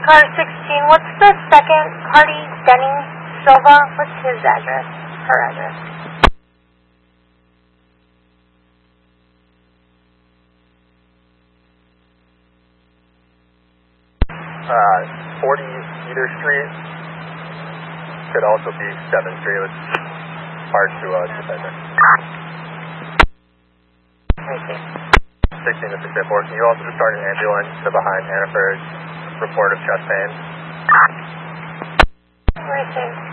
Car 16, what's the second party, Denny Silva? What's his address? Her address? 40 Cedar Street. Could also be 7th Street. It's hard to decipher. Right there. 16 to 684. Can you also just start an ambulance to behind Hannaford's report of chest pain? Right there.